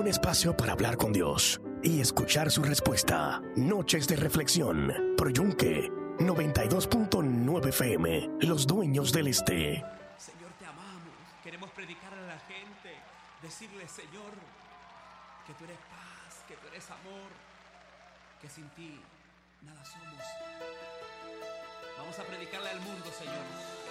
Un espacio para hablar con Dios y escuchar su respuesta. Noches de reflexión. Por Yunque 92.9 FM. Los dueños del este. Señor, te amamos. Queremos predicar a la gente. Decirle, Señor, que tú eres paz, que tú eres amor, que sin ti nada somos. Vamos a predicarle al mundo, Señor.